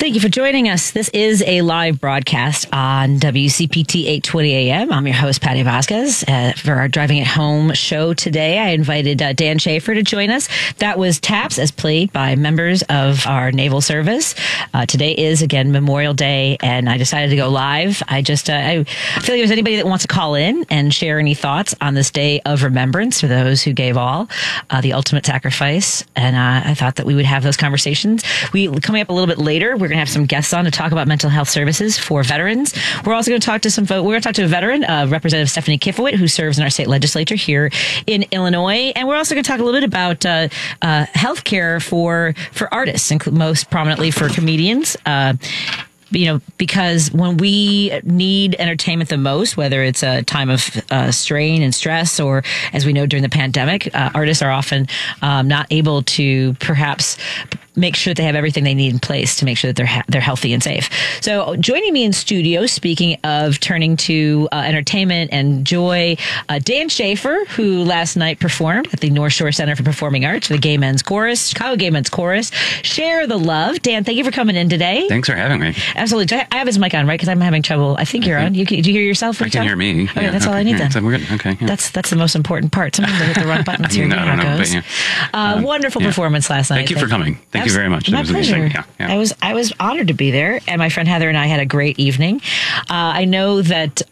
Thank you for joining us. This is a live broadcast on WCPT 820 AM. I'm your host, Patty Vasquez. For our Driving It Home show today, I invited Dan Schaefer to join us. That was Taps, as played by members of our Naval Service. Today is, again, Memorial Day, and I decided to go live. I feel like if there's anybody that wants to call in and share any thoughts on this day of remembrance for those who gave all, the ultimate sacrifice, and I thought that we would have those conversations. Coming up a little bit later, we're going to have some guests on to talk about mental health services for veterans. We're also going to talk to some folks. We're going to talk to a veteran, Representative Stephanie Kifowit, who serves in our state legislature here in Illinois. And we're also going to talk a little bit about health care for artists, and most prominently for comedians. Because when we need entertainment the most, whether it's a time of strain and stress, or as we know during the pandemic, artists are often not able to perhaps make sure that they have everything they need in place to make sure that they're healthy and safe. So joining me in studio, speaking of turning to entertainment and joy, Dan Schaefer, who last night performed at the North Shore Center for Performing Arts, the Gay Men's Chorus, Chicago Gay Men's Chorus. Share the love. Dan, thank you for coming in today. Thanks for having me. Absolutely. I have his mic on, right? Because I'm having trouble. I think you're on. Do you hear yourself? I can hear me. Okay, that's all I need then. So we're good. Okay. Yeah. That's the most important part. Sometimes I hit the wrong buttons here. I don't know, but yeah. Wonderful performance last night. Thank you for coming. Thank you very much. My pleasure. Yeah. I was honored to be there, and my friend Heather and I had a great evening. I know that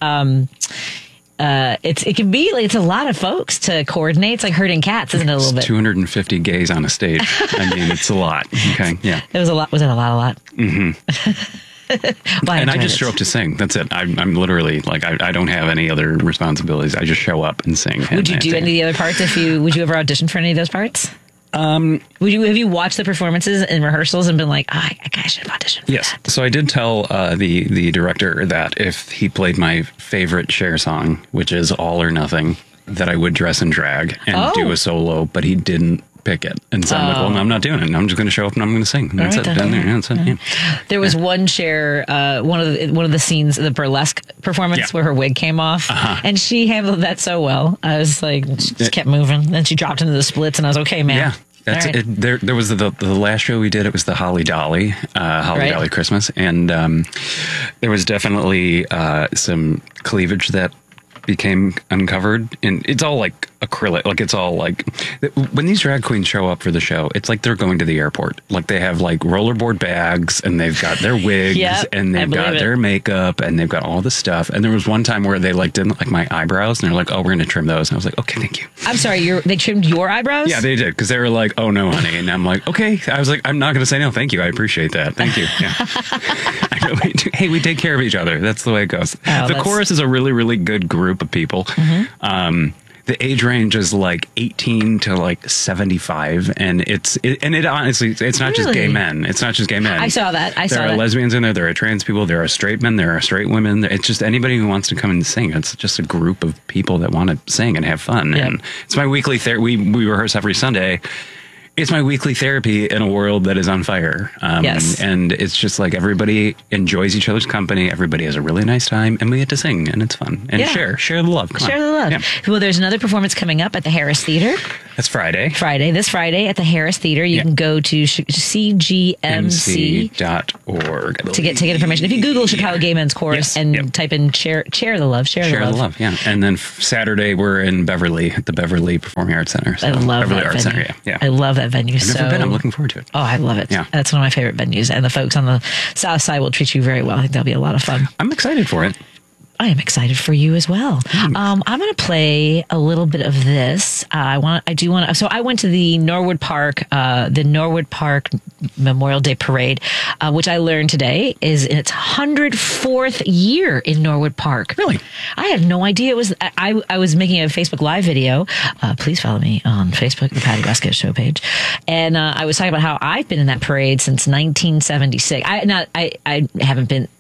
it can be like, it's a lot of folks to coordinate. It's like herding cats, isn't it? A little bit. 250 gays on a stage. I mean, it's a lot. Okay. Yeah. It was a lot. Was it a lot? Mm-hmm. And I just show up to sing. That's it. I'm literally like, I don't have any other responsibilities. I just show up and sing. Would you do any of the other parts would you ever audition for any of those parts? Have you watched the performances and rehearsals and been like, I should have auditioned for Yes. that? So I did tell the director that if he played my favorite Cher song, which is All or Nothing, that I would dress in drag and do a solo, but he didn't pick it. And so I'm like, well, I'm not doing it. I'm just going to show up and I'm going to sing. And that's it. That's it. Yeah. There was one Cher, one of the scenes, the burlesque performance where her wig came off, and she handled that so well. I was like, she just kept moving. Then she dropped into the splits, and I was okay, man. Yeah. That's right. There was the last show we did. It was the Holly Dolly Dolly Christmas, and there was definitely some cleavage that became uncovered, and it's all like acrylic, like it's all like when these drag queens show up for the show, it's like they're going to the airport. Like they have like rollerboard bags, and they've got their wigs, and they've got their makeup, and they've got all the stuff. And there was one time where they like didn't like my eyebrows, and they're like, "Oh, we're going to trim those." And I was like, "Okay, thank you." I'm sorry, they trimmed your eyebrows? Yeah, they did, because they were like, "Oh no, honey," and I'm like, "Okay." I was like, "I'm not going to say no, thank you. I appreciate that, thank you." Yeah, I really do. Hey, we take care of each other. That's the way it goes. The chorus is a really, really good group of people. Mm-hmm. The age range is like 18 to like 75, and it honestly, it's not just gay men. It's not just gay men. I saw that. There are lesbians in there. There are trans people. There are straight men. There are straight women. It's just anybody who wants to come and sing. It's just a group of people that want to sing and have fun. Yep. And it's my weekly therapy. We rehearse every Sunday. It's my weekly therapy in a world that is on fire. Yes. And it's just like everybody enjoys each other's company. Everybody has a really nice time, and we get to sing, and it's fun. And share the love. Share the love. Yeah. Well, there's another performance coming up at the Harris Theater. That's Friday. This Friday at the Harris Theater. You can go to cgmc.org to get ticket information. If you Google Chicago Gay Men's Chorus and type in share the love, share the love. Yeah. And then Saturday we're in Beverly at the Beverly Performing Arts Center. So I love Beverly that Arts venue. Center. Yeah. I love that venue. I've never been. I'm looking forward to it. Oh, I love it. Yeah. That's one of my favorite venues. And the folks on the south side will treat you very well. I think that'll be a lot of fun. I'm excited for it. I am excited for you as well. I'm going to play a little bit of this. So I went to the Norwood Park Memorial Day Parade, which I learned today is in its 104th year in Norwood Park. Really? I had no idea it was. I was making a Facebook Live video. Please follow me on Facebook, the Patty Vasquez Show page. And I was talking about how I've been in that parade since 1976. I haven't been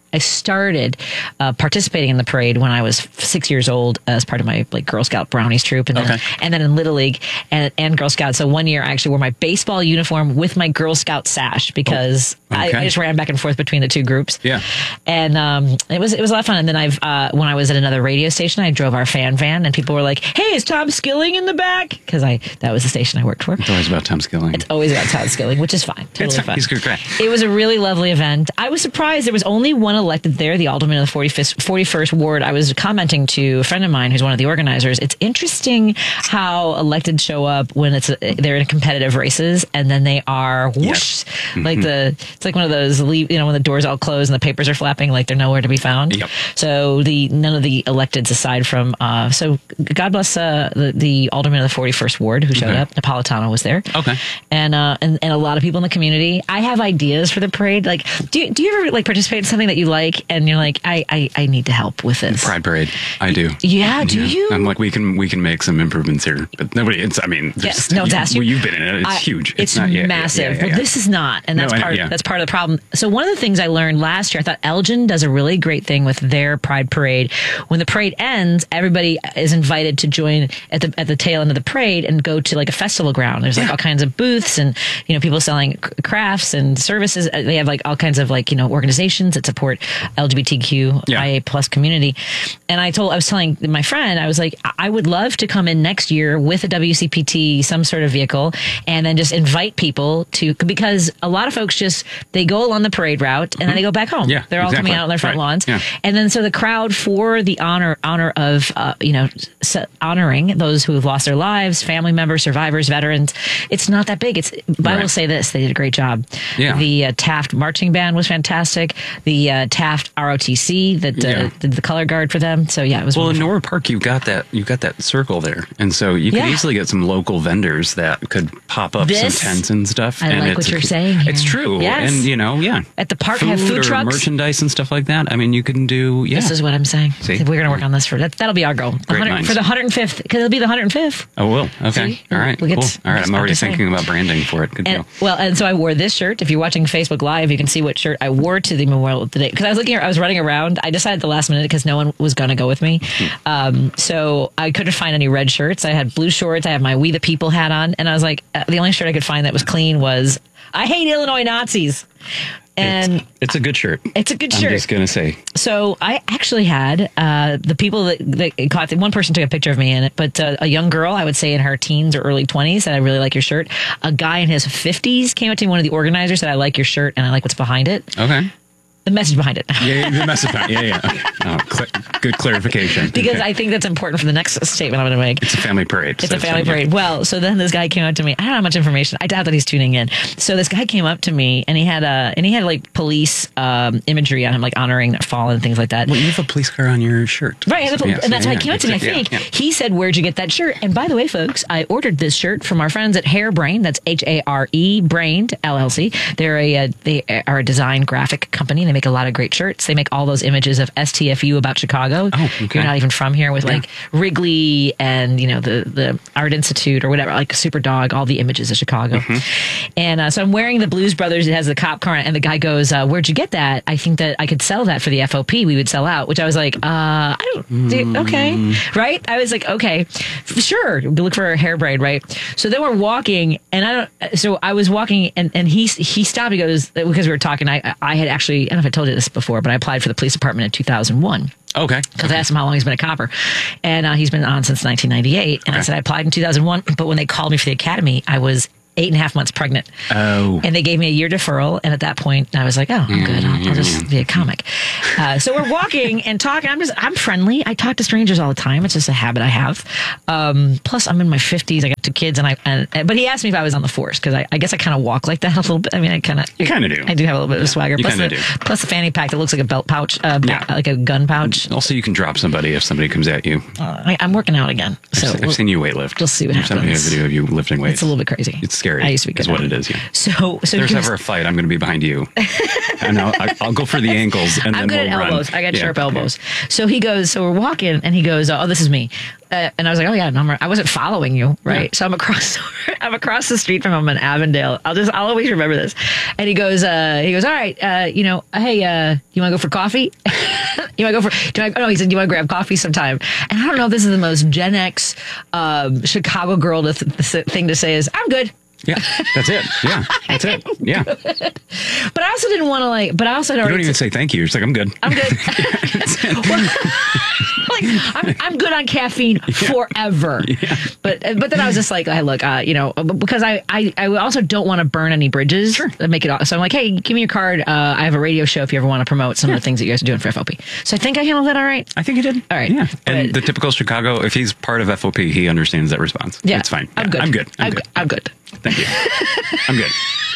I started participating in the parade when I was 6 years old as part of my like Girl Scout Brownies troop, and then in Little League and Girl Scouts. So one year I actually wore my baseball uniform with my Girl Scout sash because I just ran back and forth between the two groups. Yeah, and it was a lot of fun. And then when I was at another radio station, I drove our fan van, and people were like, "Hey, is Tom Skilling in the back?" Because that was the station I worked for. It's always about Tom Skilling. It's always about Tom Skilling, which is fine. Totally fine. He's good guy. It was a really lovely event. I was surprised there was only one elected there, the alderman of the 41st ward. I was commenting to a friend of mine who's one of the organizers. It's interesting how elected show up when they're in competitive races, and then they are whoosh, like it's like one of those when the doors all close and the papers are flapping like they're nowhere to be found. Yep. So none of the electeds aside from so God bless the alderman of the 41st ward who showed up. Napolitano was there. Okay. And a lot of people in the community. I have ideas for the parade. Like, do you ever like participate in something that you like and you're like, I need to help with this? Pride Parade. I do. Yeah, do you? I'm like, we can make some improvements here, but nobody. It's asked you. You've been in it. It's huge. It's not, massive. But this is not, and that's part of the problem. So one of the things I learned last year, I thought Elgin does a really great thing with their Pride Parade. When the parade ends, everybody is invited to join at the tail end of the parade and go to like a festival ground. There's like all kinds of booths and people selling crafts and services. They have like all kinds of like organizations that support LGBTQIA plus community. And I was telling my friend, I was like, I would love to come in next year with a WCPT, some sort of vehicle, and then just invite people because a lot of folks they go along the parade route and then they go back home. Yeah, they're all coming out on their front lawns. Yeah. And then so the crowd for the honor of honoring those who have lost their lives, family members, survivors, veterans, it's not that big. But I will say this, they did a great job. Yeah. The Taft marching band was fantastic. The Taft ROTC that did the color guard for them. So yeah, it was wonderful. In Nora Park you've got that circle there, and so you could easily get some local vendors that could pop up some tents and stuff. I like what you're saying here. It's true. Yes. And at the park have food trucks, merchandise and stuff like that. I mean, you can do. Yeah. This is what I'm saying. See? We're going to work on this that'll be our goal. For the 105th, because it'll be the 105th. Oh, will. Okay. See? All right. Cool. All right. I'm already thinking about branding for it. Good deal. Well, and so I wore this shirt. If you're watching Facebook Live, you can see what shirt I wore to the memorial today. Because I was running around. I decided at the last minute because no one was going to go with me. So I couldn't find any red shirts. I had blue shorts. I had my We the People hat on. And I was like, the only shirt I could find that was clean was, I hate Illinois Nazis. And it's a good shirt. It's a good shirt. I'm just going to say. So I actually had the people that caught one person took a picture of me in it, but a young girl, I would say in her teens or early 20s, said, I really like your shirt. A guy in his 50s came up to me, one of the organizers, said, I like your shirt and I like what's behind it. Okay. The message behind it. Yeah, the message behind it. Yeah. Okay. Good clarification. Because I think that's important for the next statement I'm going to make. It's a family parade. It's a family parade. Well, so then this guy came up to me. I don't have much information. I doubt that he's tuning in. So this guy came up to me and he had like police imagery on him, like honoring their fallen and things like that. Well, you have a police car on your shirt. Right. And that's why he came up to me, I think. He said, where'd you get that shirt? And by the way, folks, I ordered this shirt from our friends at Harebrained. That's Hare Brained LLC. They are a design graphic company. They make a lot of great shirts. They make all those images of STFU about Chicago. Oh, okay. You're not even from here with like Wrigley and, the Art Institute or whatever, like Super Dog, all the images of Chicago. Mm-hmm. And so I'm wearing the Blues Brothers. It has the cop car on it, and the guy goes, where'd you get that? I think that I could sell that for the FOP. We would sell out, which I was like, okay. Right? I was like, okay, sure. Look for a Harebrained, right? So then we're walking and I was walking and he stopped. He goes, because we were talking, I had actually, I don't know if I told you this before, but I applied for the police department in 2001. Okay. Because I asked him how long he's been a copper. And he's been on since 1998. And I said, I applied in 2001. But when they called me for the academy, I was 8.5 months pregnant. Oh. And they gave me a year deferral. And at that point, I was like, oh, I'm good. I'll just be a comic. So we're walking and talking. I'm friendly. I talk to strangers all the time. It's just a habit I have. Plus, I'm in my 50s. I got 2 kids. But he asked me if I was on the force because I guess I kind of walk like that a little bit. I mean, You kind of do. I do have a little bit of swagger. You kind of do. Plus the fanny pack that looks like a belt pouch, like a gun pouch. Also, you can drop somebody if somebody comes at you. I'm working out again. So I've seen you weightlift. We'll see what happens. I've seen a video of you lifting weights. It's a little bit crazy. It's scary. I used to be good. Is what it is. Yeah. So if there's ever a fight, I'm going to be behind you. And I'll go for the ankles. And I'm then good we'll at elbows. run. I got sharp elbows. So he goes, so we're walking and he goes, oh, this is me. And I was like, oh yeah, no, I wasn't following you, right? Yeah. So I'm across the street from him in Avondale. I'll always remember this. And he goes, all right, hey, you want to go for coffee? He said, you want to grab coffee sometime? And I don't know if this is the most Gen X Chicago girl thing to say is, I'm good. Yeah, that's it. Yeah, that's it. Yeah. But I also didn't want to you don't even say thank you. You're just like, I'm good. I'm good. I'm good on caffeine forever. Yeah. But then I was just like, hey, look, because I also don't want to burn any bridges. Sure. Make it. So I'm like, hey, give me your card. I have a radio show if you ever want to promote some of the things that you guys are doing for FOP. So I think I handled that all right. I think you did. All right. Yeah. And the typical Chicago, if he's part of FOP, he understands that response. Yeah. It's fine. I'm good. I'm good. I'm good. Thank you. I'm good.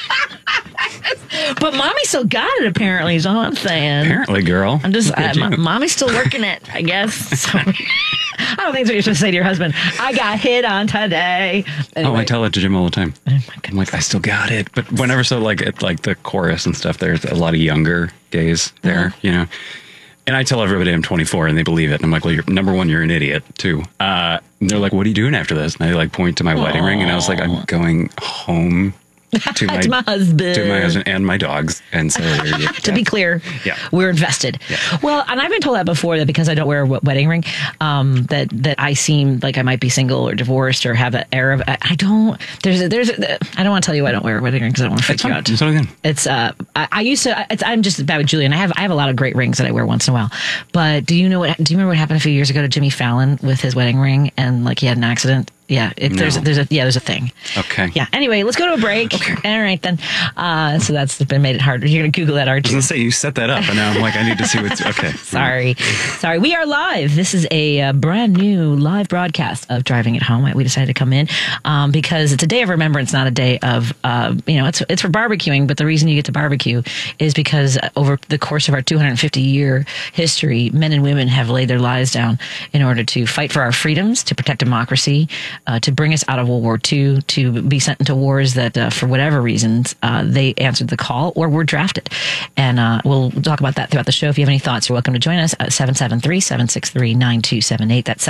But mommy still got it, apparently, is all I'm saying. Apparently, girl. I'm just, mommy's still working it, I guess. So, I don't think that's what you're supposed to say to your husband. I got hit on today. Anyway. Oh, I tell it to Jim all the time. Oh, my goodness. I'm like, I still got it. But whenever, at the chorus and stuff, there's a lot of younger gays there, And I tell everybody I'm 24 and they believe it. And I'm like, well, number one, you're an idiot too. And they're like, what are you doing after this? And I point to my wedding ring and I was like, I'm going home to my husband and my dogs. And so to be clear, we're invested. Yeah. Well, and I've been told that before, that because I don't wear a wedding ring, that I seem like I might be single or divorced or have an air of, I don't want to tell you I don't wear a wedding ring because I don't want to freak you out. It's, I used to, I'm just bad with Julian. I have a lot of great rings that I wear once in a while, but do you remember what happened a few years ago to Jimmy Fallon with his wedding ring and he had an accident? Yeah, there's a thing. Okay. Yeah. Anyway, let's go to a break. Okay. All right then. So that's been made it harder. You're gonna Google that, aren't you? I was gonna say you set that up, and now I'm like, I need to see what's okay. Sorry. We are live. This is a brand new live broadcast of Driving It Home. We decided to come in because it's a day of remembrance, not a day of it's for barbecuing. But the reason you get to barbecue is because over the course of our 250-year history, men and women have laid their lives down in order to fight for our freedoms, to protect democracy. To bring us out of World War II, to be sent into wars that, for whatever reasons, they answered the call or were drafted. And we'll talk about that throughout the show. If you have any thoughts, you're welcome to join us at 773-763-9278. That's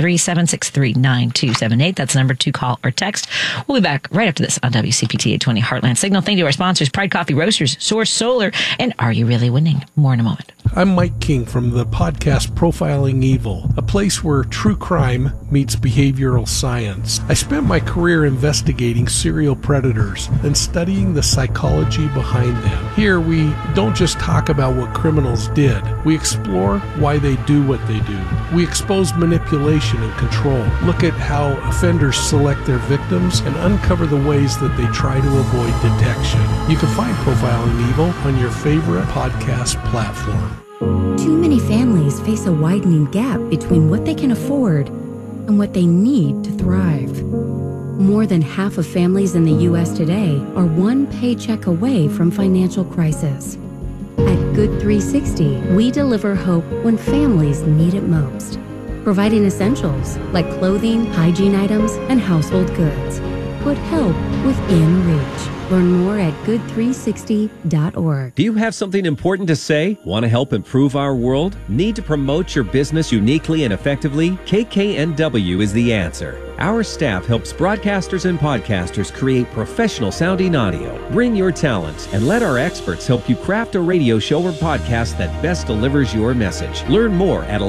773-763-9278. That's the number to call or text. We'll be back right after this on WCPT 820 Heartland Signal. Thank you to our sponsors, Pride Coffee Roasters, Source Solar, and Are You Really Winning? More in a moment. I'm Mike King from the podcast Profiling Evil, a place where true crime meets behavioral science. I spent my career investigating serial predators and studying the psychology behind them. Here, we don't just talk about what criminals did. We explore why they do what they do. We expose manipulation and control, look at how offenders select their victims, and uncover the ways that they try to avoid detection. You can find Profiling Evil on your favorite podcast platform. Too many families face a widening gap between what they can afford and what they need to thrive. More than half of families in the U.S. today are one paycheck away from financial crisis. At Good 360, we deliver hope when families need it most, providing essentials like clothing, hygiene items, and household goods. Put help within reach. Learn more at good360.org. Do you have something important to say? Want to help improve our world? Need to promote your business uniquely and effectively? KKNW is the answer. Our staff helps broadcasters and podcasters create professional sounding audio. Bring your talents and let our experts help you craft a radio show or podcast that best delivers your message. Learn more at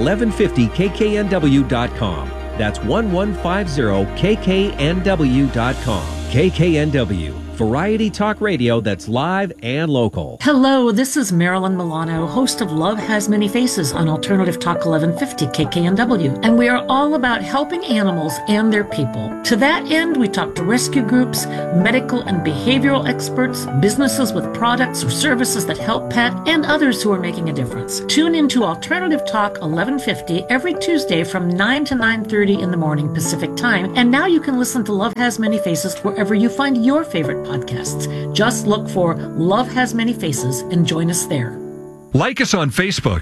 1150kknw.com. That's 1150kknw.com. KKNW. Variety talk radio that's live and local. Hello, this is Marilyn Milano, host of Love Has Many Faces on Alternative Talk 1150 KKNW, and we are all about helping animals and their people. To that end, we talk to rescue groups, medical and behavioral experts, businesses with products or services that help pet, and others who are making a difference. Tune into Alternative Talk 1150 every Tuesday from 9 to 9:30 in the morning Pacific Time, and now you can listen to Love Has Many Faces wherever you find your favorite podcasts. Just look for Love Has Many Faces and join us there. Like us on Facebook,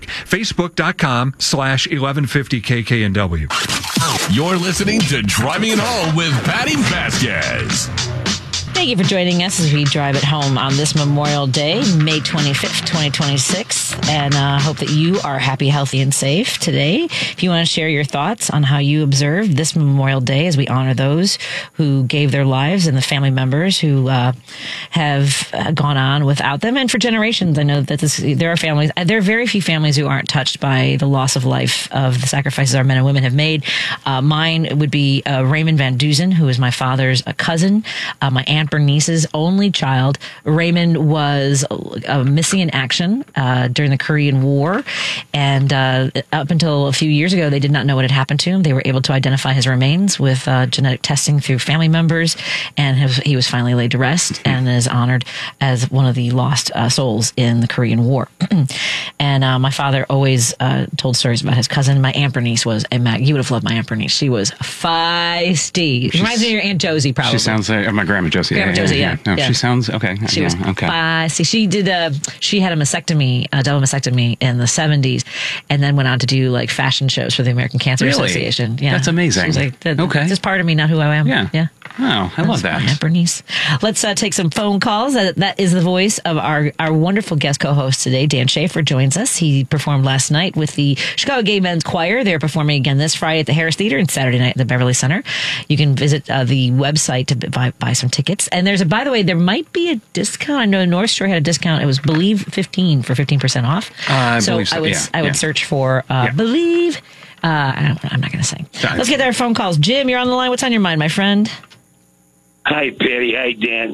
facebook.com/1150kknw. You're listening to Driving It Home with Patty Vasquez. Thank Thank you for joining us as we drive it home on this Memorial Day, May 25th, 2026. And hope that you are happy, healthy, and safe today. If you want to share your thoughts on how you observed this Memorial Day as we honor those who gave their lives and the family members who have gone on without them. And for generations, I know that there are very few families who aren't touched by the loss of life of the sacrifices our men and women have made. Mine would be Raymond Van Dusen, who is my father's cousin, my Aunt Bernice's only child. Raymond was missing in action during the Korean War, and up until a few years ago, they did not know what had happened to him. They were able to identify his remains with genetic testing through family members, and he was finally laid to rest and is honored as one of the lost souls in the Korean War. And my father always told stories about his cousin. My Aunt Bernice was a you would have loved my Aunt Bernice. She was feisty. She reminds me of your Aunt Josie, probably. She sounds like my Grandma Josie. No, she sounds okay. She was feisty. She did. She had a mastectomy, a double mastectomy in the 70s, and then went on to do like fashion shows for the American Cancer Association. Yeah, that's amazing. She was like, this is part of me, not who I am. Yeah. Oh, I love that. Aunt Bernice. Let's take some phone calls. That is the voice of our wonderful guest co-host today. Dan Schaefer joins us. He performed last night with the Chicago Gay Men's Choir. They're performing again this Friday at the Harris Theater and Saturday night at the Beverly Center. You can visit the website to buy some tickets. And by the way, there might be a discount. I know North Shore had a discount. It was Believe 15% off. I believe so. I would search for Believe. I'm not going to sing. Let's get our phone calls. Jim, you're on the line. What's on your mind, my friend? Hi, Patty. Hi, Dan.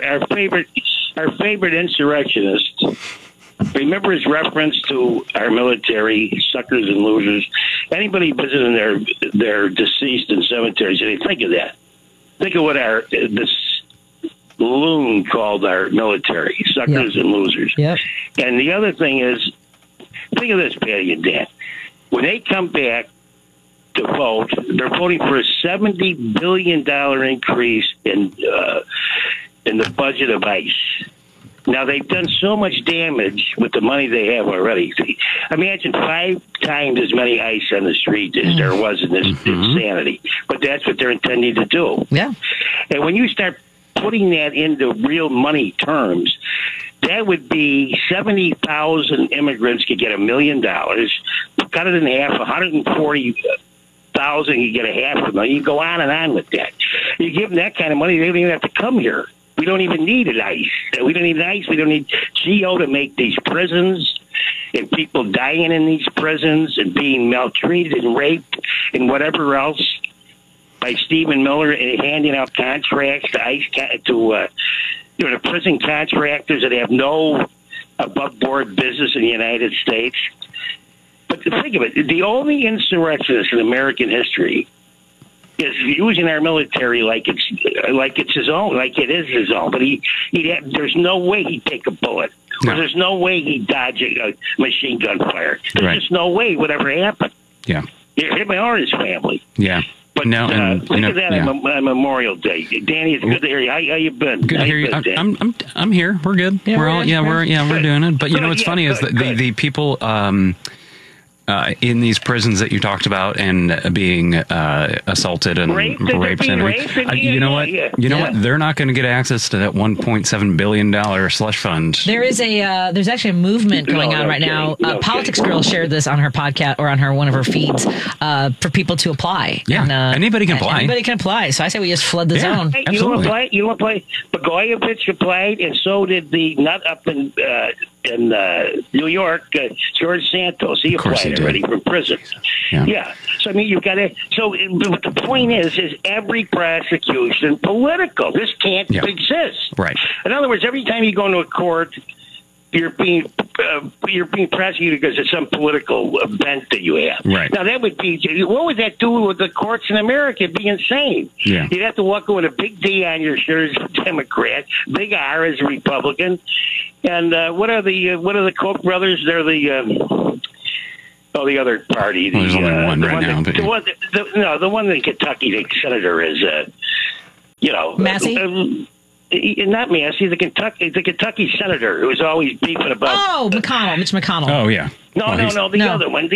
Our favorite insurrectionist. Remember his reference to our military, suckers and losers? Anybody visiting their deceased in cemeteries, think of that. Think of what this loon called our military, suckers and losers. Yep. And the other thing is, think of this, Patty and Dan. When they come back to vote, they're voting for a $70 billion increase in the budget of ICE. Now, they've done so much damage with the money they have already. Imagine 5 times as many ICE on the street as there was in this insanity. But that's what they're intending to do. Yeah. And when you start putting that into real money terms, that would be 70,000 immigrants could get $1 million. Cut it in half, 140,000, you get a $500,000. You go on and on with that. You give them that kind of money, they don't even have to come here. We don't even need an ICE. We don't need ICE. We don't need GO to make these prisons and people dying in these prisons and being maltreated and raped and whatever else by Stephen Miller and handing out contracts to ICE to the prison contractors that have no above-board business in the United States. But think of it, the only insurrectionist in American history is using our military like it's his own, like it is his own. But there's no way he'd take a bullet. No. Or there's no way he'd dodge a machine gun fire. There's just no way it would ever happen. Yeah. Him or his family. Yeah. But think of that on Memorial Day. Danny, it's good to hear you. How you been? Good to hear you. I'm here. We're good. Yeah, we're doing it. But what's funny is that the people in these prisons that you talked about and being assaulted and raped and everything. You know what? They're not going to get access to that $1.7 billion slush fund. There's actually a movement going on right now. Politics Girl shared this on her podcast or on one of her feeds for people to apply. Yeah, and, anybody can apply. Anybody can apply. So I say we just flood the zone. Hey, you want to play? Blagojevich applied, and so did the nut up in New York, George Santos. He applied already from prison. Yeah. So, I mean, you've got to... So, but the point is every prosecution political. This can't exist. Right. In other words, every time you go into a court, you're being prosecuted because of some political event that you have. Right. Now, that would be... What would that do with the courts in America? It'd be insane. Yeah. You'd have to walk with a big D on your shirt as a Democrat, big R as a Republican. And what are the Koch brothers? They're the other party. There's only one right now. The one in Kentucky, the senator is, Massey? Not Massey, the Kentucky senator who was always beefing about. Oh, Mitch McConnell. Oh, yeah. No, the other one.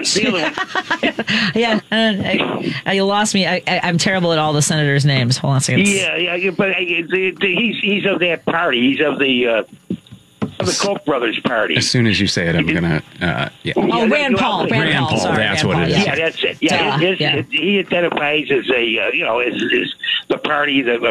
Yeah, you lost me. I'm terrible at all the senators' names. Hold on a second. Yeah, but he's of that party. He's of the Koch brothers party. As soon as you say it, I'm gonna. Oh, Rand Paul. Rand Paul. Sorry, That's Rand what Paul, it is. Yeah, that's it. Yeah, he identifies as as the party of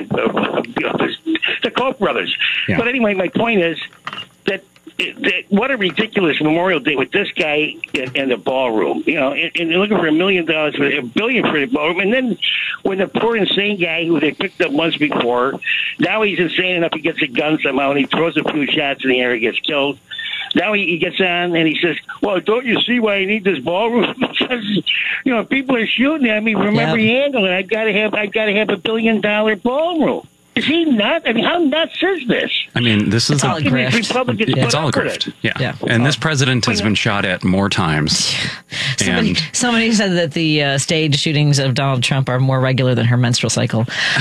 the Koch brothers. Yeah. But anyway, my point is that what a ridiculous Memorial Day with this guy in the ballroom. And looking for $1 million, $1 billion for the ballroom. And then when the poor insane guy who they picked up months before, now he's insane enough he gets a gun somehow and he throws a few shots in the air and gets killed. Now he gets on and he says, well, don't you see why I need this ballroom? Because, people are shooting at me from every angle and I've got to have $1 billion ballroom. Is he nuts? I mean, how nuts is this? I mean, this is all a grift. It's all a grift. Yeah. And this president has been shot at more times. Somebody said that the stage shootings of Donald Trump are more regular than her menstrual cycle.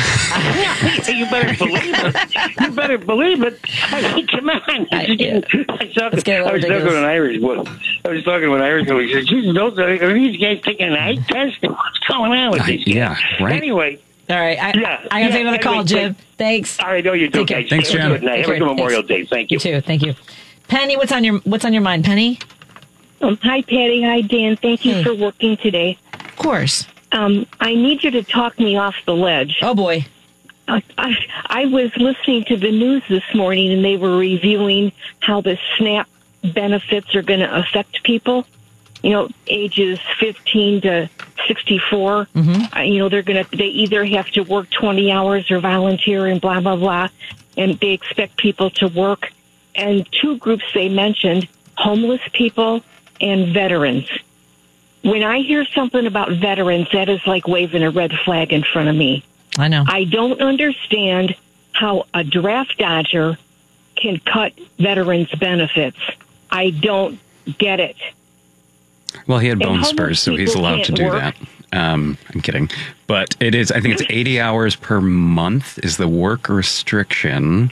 You better believe it. I mean, come on. I was talking to an Irish boy. He said, Jesus, are these guys taking an eye test? What's going on with these guys? Yeah, right. Anyway. All right. I got to take another call, Jim. Thanks. All right. No, you do. Thanks, Jim. Have a good Memorial Day. Thank you. You too. Thank you. Penny, what's on your mind, Penny? Hi, Patty. Hi, Dan. Thank you for working today. Of course. I need you to talk me off the ledge. Oh, boy. I was listening to the news this morning, and they were reviewing how the SNAP benefits are going to affect people. Ages 15 to 64. Mm-hmm. They either have to work 20 hours or volunteer and blah, blah, blah. And they expect people to work. And two groups they mentioned, homeless people and veterans. When I hear something about veterans, that is like waving a red flag in front of me. I know. I don't understand how a draft dodger can cut veterans' benefits. I don't get it. Well, he had bone spurs, so he's allowed to do that. I'm kidding. But I think it's 80 hours per month is the work restriction.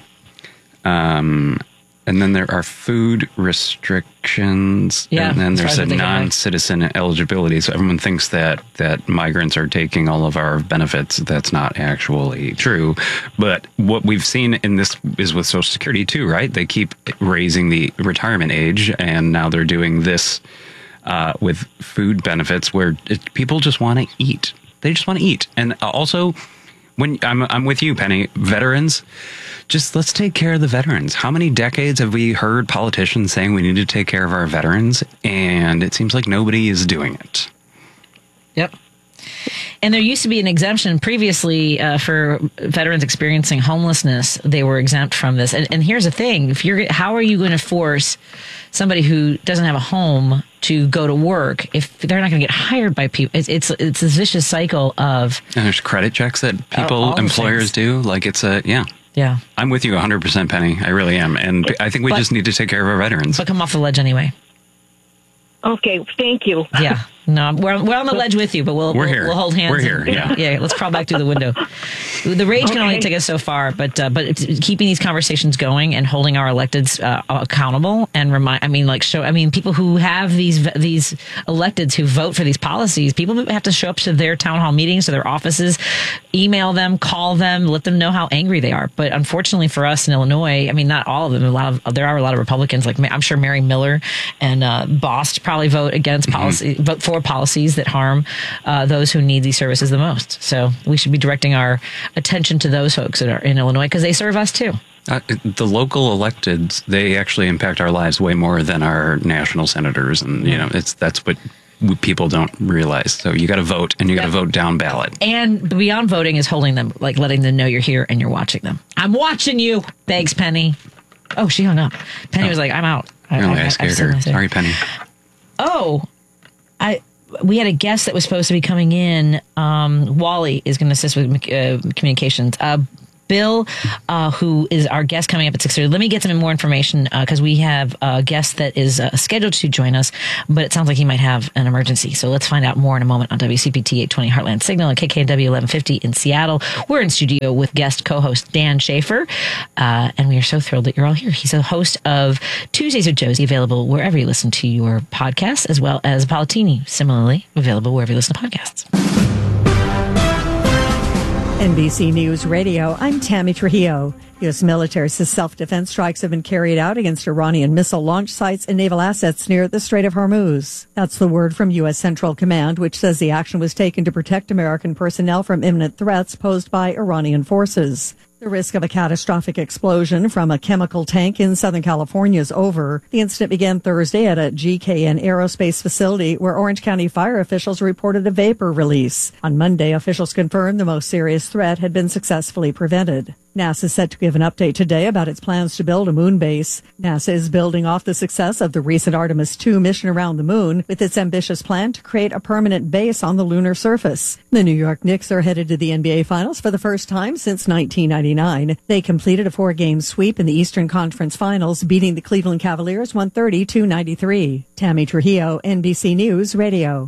And then there are food restrictions. Yeah, and then there's a non-citizen eligibility. So everyone thinks that migrants are taking all of our benefits. That's not actually true. But what we've seen in this is with Social Security too, right? They keep raising the retirement age, and now they're doing this with food benefits where people just want to eat. They just want to eat. And also, when I'm with you, Penny, veterans, just let's take care of the veterans. How many decades have we heard politicians saying we need to take care of our veterans? And it seems like nobody is doing it. Yep. And there used to be an exemption previously for veterans experiencing homelessness. They were exempt from this. And here's the thing: how are you going to force somebody who doesn't have a home to go to work if they're not going to get hired by people? It's this vicious cycle of. And there's credit checks that employers do. Like Yeah. I'm with you 100%, Penny. I really am. And I think we just need to take care of our veterans. But come off the ledge anyway. Okay, thank you. Yeah. No, we're on the ledge with you, but we'll hold hands. We're here. Yeah. Let's crawl back through the window. The rage can only take us so far, but keeping these conversations going and holding our electeds accountable and people who have these electeds who vote for these policies, people have to show up to their town hall meetings, to their offices, email them, call them, let them know how angry they are. But unfortunately for us in Illinois, not all of them. There are a lot of Republicans, like I'm sure Mary Miller and Bost probably vote against policy, vote for policies that harm those who need these services the most. So we should be directing our attention to those folks that are in Illinois because they serve us too. The local electeds, they actually impact our lives way more than our national senators, and that's what people don't realize. So you got to vote, and you got to vote down ballot. And beyond voting is holding them, like letting them know you're here and you're watching them. I'm watching you. Thanks, Penny. Oh, she hung up. Penny was like, I'm out. I scared her. Sorry, Penny. Oh, we had a guest that was supposed to be coming in. Wally is going to assist with communications. Bill Bill, who is our guest coming up at 6:30. Let me get some more information because we have a guest that is scheduled to join us, but it sounds like he might have an emergency. So let's find out more in a moment on WCPT 820 Heartland Signal and KKNW 1150 in Seattle. We're in studio with guest co-host Dan Schaefer, and we are so thrilled that you're all here. He's a host of Tuesdays with Josie, available wherever you listen to your podcasts, as well as Palatini, similarly available wherever you listen to podcasts. NBC News Radio, I'm Tammy Trujillo. U.S. military says self-defense strikes have been carried out against Iranian missile launch sites and naval assets near the Strait of Hormuz. That's the word from U.S. Central Command, which says the action was taken to protect American personnel from imminent threats posed by Iranian forces. The risk of a catastrophic explosion from a chemical tank in Southern California is over. The incident began Thursday at a GKN aerospace facility where Orange County fire officials reported a vapor release. On Monday, officials confirmed the most serious threat had been successfully prevented. NASA is set to give an update today about its plans to build a moon base. NASA is building off the success of the recent Artemis II mission around the moon with its ambitious plan to create a permanent base on the lunar surface. The New York Knicks are headed to the NBA Finals for the first time since 1999. They completed a 4-game sweep in the Eastern Conference Finals, beating the Cleveland Cavaliers 130-93. Tammy Trujillo, NBC News Radio.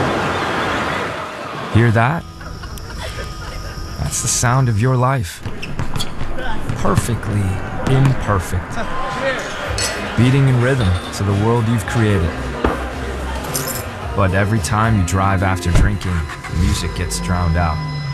Hear that? That's the sound of your life. Perfectly imperfect. Beating in rhythm to the world you've created. But every time you drive after drinking, the music gets drowned out.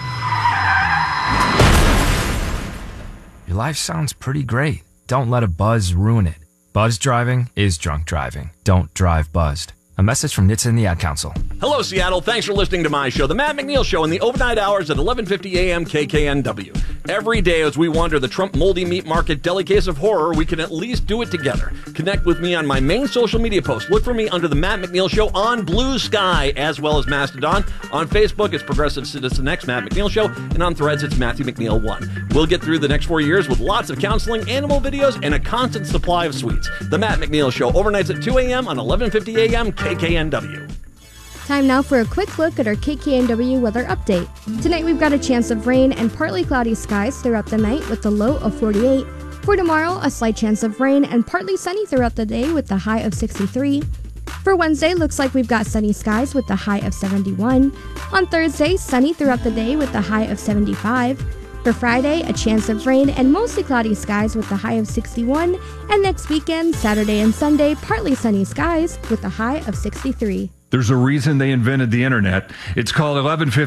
Your life sounds pretty great. Don't let a buzz ruin it. Buzz driving is drunk driving. Don't drive buzzed. A message from NHTSA and the Ad Council. Hello, Seattle. Thanks for listening to my show, The Matt McNeil Show, in the overnight hours at 11:50 a.m. KKNW. Every day as we wander the Trump moldy meat market deli case of horror, we can at least do it together. Connect with me on my main social media post. Look for me under The Matt McNeil Show on Blue Sky, as well as Mastodon. On Facebook, it's Progressive Citizen X, Matt McNeil Show, and on Threads, it's Matthew McNeil 1. We'll get through the next 4 years with lots of counseling, animal videos, and a constant supply of sweets. The Matt McNeil Show, overnights at 2 a.m. on 11:50 a.m. KKNW. Time now for a quick look at our KKNW weather update. Tonight we've got a chance of rain and partly cloudy skies throughout the night with a low of 48. For tomorrow, a slight chance of rain and partly sunny throughout the day with a high of 63. For Wednesday, looks like we've got sunny skies with a high of 71. On Thursday, sunny throughout the day with a high of 75. For Friday, a chance of rain and mostly cloudy skies with a high of 61. And next weekend, Saturday and Sunday, partly sunny skies with a high of 63. There's a reason they invented the internet. It's called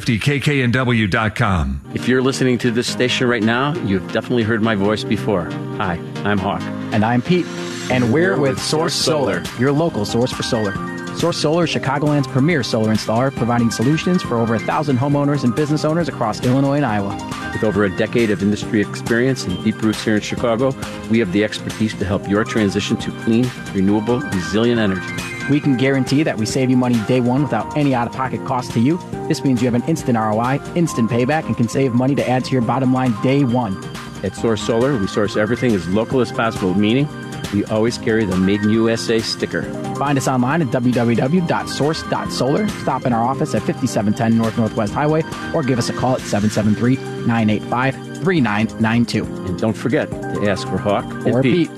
1150kknw.com. If you're listening to this station right now, you've definitely heard my voice before. Hi, I'm Hawk. And I'm Pete. And we're with Source Solar, your local source for solar. Source Solar is Chicagoland's premier solar installer, providing solutions for over 1,000 homeowners and business owners across Illinois and Iowa. With over a decade of industry experience and deep roots here in Chicago, we have the expertise to help your transition to clean, renewable, resilient energy. We can guarantee that we save you money day one without any out-of-pocket cost to you. This means you have an instant ROI, instant payback, and can save money to add to your bottom line day one. At Source Solar, we source everything as local as possible, meaning we always carry the Made in USA sticker. Find us online at www.source.solar. Stop in our office at 5710 Northwest Highway or give us a call at 773-985-3992. And don't forget to ask for Hawk or Pete.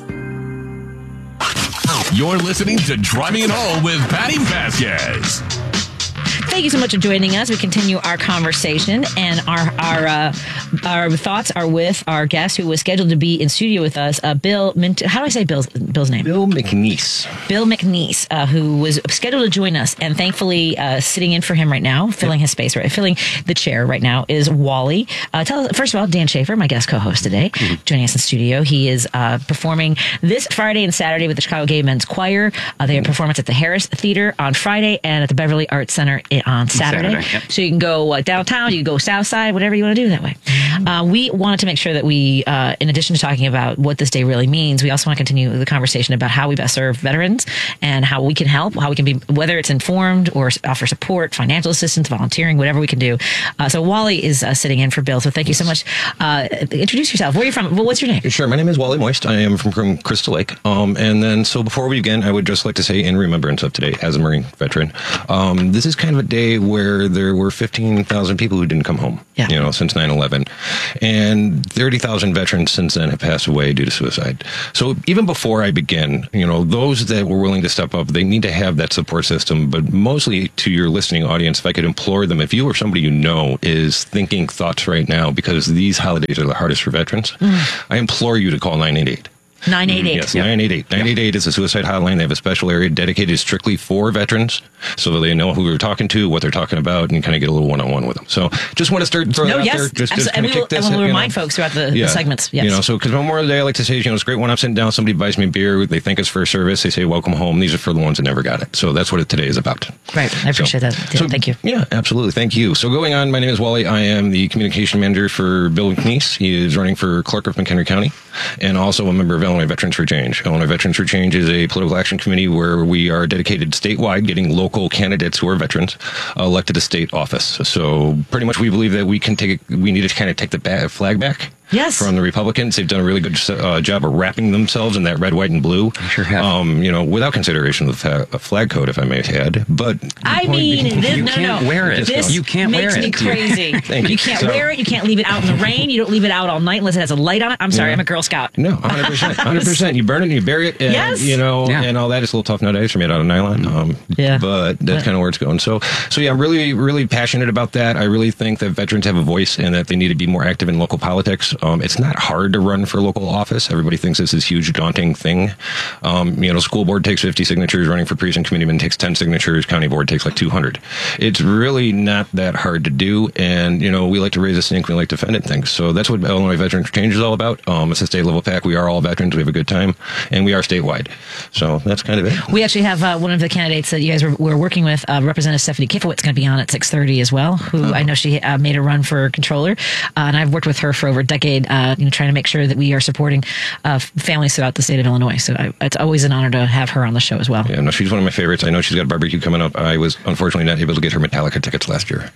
You're listening to Driving It Home with Patty Vasquez. Thank you so much for joining us. We continue our conversation, and our thoughts are with our guest who was scheduled to be in studio with us, Bill. How do I say Bill's name? Bill McNeese. Bill McNeese, who was scheduled to join us, and thankfully sitting in for him right now, filling his space, filling the chair right now, is Wally. Tell us, first of all, Dan Schaefer, my guest co-host today, joining us in studio. He is performing this Friday and Saturday with the Chicago Gay Men's Choir. They have a performance at the Harris Theater on Friday and at the Beverly Arts Center on Saturday. Yep. So you can go downtown, you can go south side, whatever you want to do that way. We wanted to make sure that we, in addition to talking about what this day really means, we also want to continue the conversation about how we best serve veterans and how we can help, how we can be, whether it's informed or offer support, financial assistance, volunteering, whatever we can do. So Wally is sitting in for Bill. So thank you so much. Introduce yourself. Where are you from? Well, what's your name? Sure. My name is Wally Moist. I am from Crystal Lake. And then, so before we begin, I would just like to say, in remembrance of today as a Marine veteran, this is kind of day where there were 15,000 people who didn't come home, since 9/11. And 30,000 veterans since then have passed away due to suicide. So even before I begin, those that were willing to step up, they need to have that support system. But mostly to your listening audience, if I could implore them, if you or somebody is thinking thoughts right now, because these holidays are the hardest for veterans, I implore you to call 988. 988. Yes, 988. 988 is a suicide hotline. They have a special area dedicated strictly for veterans, so that they know who they're talking to, what they're talking about, and kind of get a little one-on-one with them. So just want to start throwing that out there. Just and we'll remind folks throughout the segments. Yes. So because Memorial Day, I like to say, it's great when I'm sitting down, somebody buys me a beer, they thank us for service, they say, welcome home. These are for the ones that never got it. So that's what today is about. Right. I appreciate that. Thank you. Yeah, absolutely. Thank you. So going on, my name is Wally. I am the communication manager for Bill McNeese. He is running for clerk of McHenry County, and also a member of Illinois Veterans for Change. Illinois Veterans for Change is a political action committee where we are dedicated statewide, getting local candidates who are veterans elected to state office. So pretty much we believe that we need to kind of take the flag back. Yes. From the Republicans. They've done a really good job of wrapping themselves in that red, white, and blue. Sure have. Without consideration of the flag code, if I may add. But you can't wear it. You can't wear it. Makes me crazy. Thank you. You can't wear it. You can't leave it out in the rain. You don't leave it out all night unless it has a light on it. I'm sorry, I'm a Girl Scout. No, 100%. 100%. You burn it and you bury it. And, and all that. It's a little tough nowadays. They're made out of nylon. But that's kind of where it's going. So yeah, I'm really, really passionate about that. I really think that veterans have a voice and that they need to be more active in local politics. It's not hard to run for local office. Everybody thinks this is huge, daunting thing. School board takes 50 signatures, running for precinct committeeman takes 10 signatures, county board takes like 200. It's really not that hard to do, and, we like to raise a stink, we like to defend it things. So that's what Illinois Veterans for Change is all about. It's a state-level PAC. We are all veterans. We have a good time, and we are statewide. So that's kind of it. We actually have one of the candidates that you guys were working with, Representative Stephanie Kifowitz, going to be on at 6:30 as well, who I know she made a run for controller, and I've worked with her for over a decade, trying to make sure that we are supporting families throughout the state of Illinois. So it's always an honor to have her on the show as well. Yeah, no, she's one of my favorites. I know she's got a barbecue coming up. I was unfortunately not able to get her Metallica tickets last year.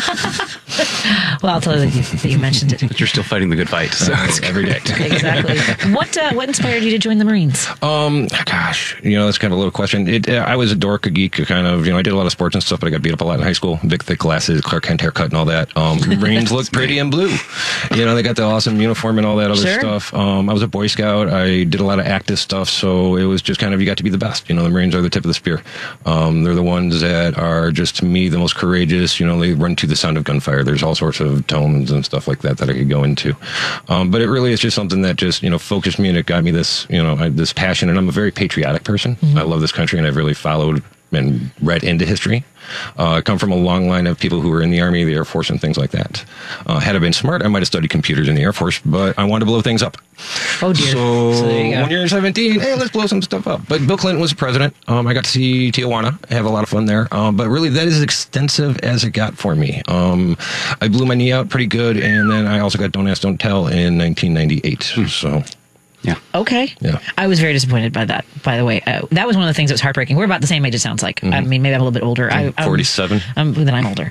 Well, I'll tell her that you mentioned it. But you're still fighting the good fight. So every day. Exactly. What inspired you to join the Marines? That's kind of a little question. I was a dork, a geek, kind of, I did a lot of sports and stuff, but I got beat up a lot in high school. Big, thick glasses, Clark Kent haircut and all that. Marines look pretty in blue. They got the awesome uniform and all that other stuff. I was a Boy Scout. I did a lot of active stuff, so it was just kind of, you got to be the best. The Marines are the tip of the spear. They're the ones that are just, to me, the most courageous. They run to the sound of gunfire. There's all sorts of tones and stuff like that I could go into. But it really is just something that just, focused me, and it got me this, this passion. And I'm a very patriotic person. Mm-hmm. I love this country, and I've really followed and read into history. I come from a long line of people who were in the Army, the Air Force, and things like that. Had I been smart, I might have studied computers in the Air Force, but I wanted to blow things up. Oh, dear. So there you go. When you're 17, hey, let's blow some stuff up. But Bill Clinton was president. I got to see Tijuana. I have a lot of fun there. But really, that is as extensive as it got for me. I blew my knee out pretty good, and then I also got Don't Ask, Don't Tell in 1998. So... Yeah. Okay. Yeah. I was very disappointed by that, by the way. That was one of the things that was heartbreaking. We're about the same age, it sounds like. Mm-hmm. I mean, maybe I'm a little bit older. I'm 47. Then I'm older.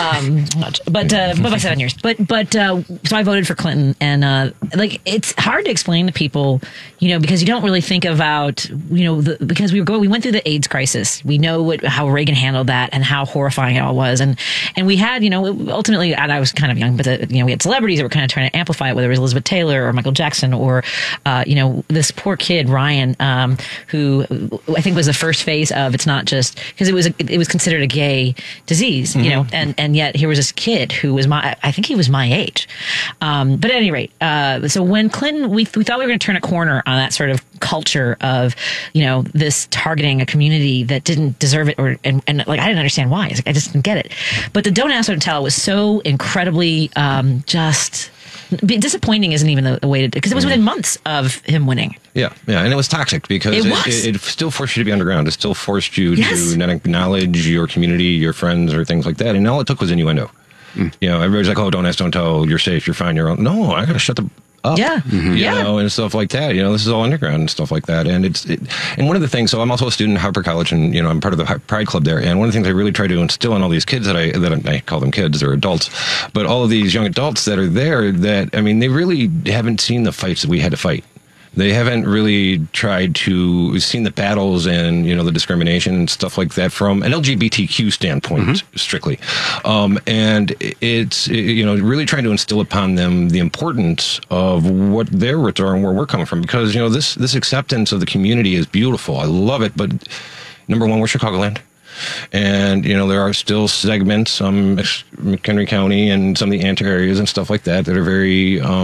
But by 7 years. But so I voted for Clinton. And, it's hard to explain to people, because you don't really think about, because we went through the AIDS crisis. We know how Reagan handled that and how horrifying it all was. And we had, ultimately, and I was kind of young, but, we had celebrities that were kind of trying to amplify it, whether it was Elizabeth Taylor or Michael Jackson or, this poor kid, Ryan, who I think was the first phase of, it's not just, because it was considered a gay disease, Mm-hmm. and yet here was this kid who was I think he was my age. But at any rate, so when Clinton, we thought we were going to turn a corner on that sort of culture of, this targeting a community that didn't deserve it, and I didn't understand why. I just didn't get it. But the Don't Ask, Don't Tell was so incredibly just... Disappointing isn't even the way to, because it was within months of him winning. Yeah, and it was toxic because it still forced you to be underground. It still forced you to not acknowledge your community, your friends, or things like that. And all it took was innuendo. Everybody's like, "Oh, don't ask, don't tell. You're safe. You're fine. You're no. I got to shut the up, and stuff like that. This is all underground and stuff like that. And and one of the things. So I'm also a student at Harper College, and I'm part of the Pride Club there. And one of the things I really try to instill in all these kids that I call them kids, they're adults, but all of these young adults that are there, that they really haven't seen the fights that we had to fight. They haven't really tried to seen the battles and, the discrimination and stuff like that from an LGBTQ standpoint, strictly. And it's, really trying to instill upon them the importance of what their roots are and where we're coming from. Because, this acceptance of the community is beautiful. I love it. But number one, we're Chicagoland. And, there are still segments, McHenry County and some of the anti areas and stuff like that are very